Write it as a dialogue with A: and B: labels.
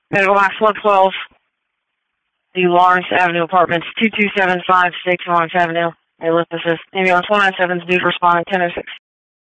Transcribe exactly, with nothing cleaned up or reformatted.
A: Medical Box one twelve, the Lawrence Avenue Apartments, two two seven five six Lawrence Avenue. Hey, look, this is ambulance one nine seven is due to respond ten oh six.